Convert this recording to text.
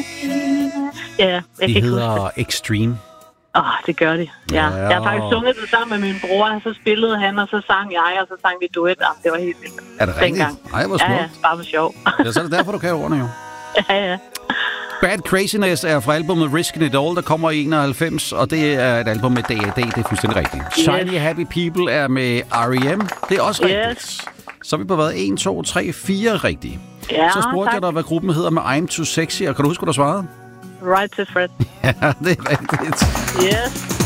Ja, De hedder Extreme. Det gør de. Ja. Jeg har faktisk sunget det sammen med min bror, så spillede han, og så sang jeg, og så sang vi duet. Det var helt vildt. Er det rigtigt? Ej, hvor smukt. Ja, bare for sjov. Ja, så er det derfor, du kan ordene jo. Ja. Bad Craziness er fra albumet Risking It All, der kommer i 91, og det er et album med D.A.D., det er fuldstændig rigtigt. Yes. Shiny Happy People er med R.E.M., det er også rigtigt. Så er vi på hvad? 1, 2, 3, 4 rigtige. Ja, så spurgte jeg dig, hvad gruppen hedder med I'm Too Sexy, og kan du huske, hvad du svarede? Right to Fred. Ja, det er rigtigt. Yes.